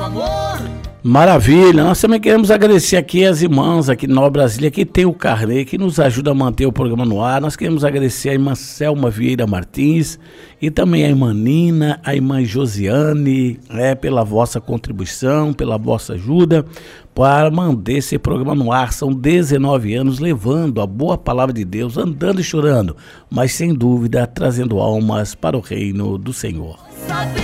Maravilha, nós também queremos agradecer aqui as irmãs aqui de Nova Brasília, que tem o carnê, que nos ajuda a manter o programa no ar. Nós queremos agradecer a irmã Selma Vieira Martins e também a irmã Nina, a irmã Josiane, pela vossa contribuição, pela vossa ajuda para manter esse programa no ar. São 19 anos levando a boa palavra de Deus, andando e chorando, mas sem dúvida trazendo almas para o reino do Senhor.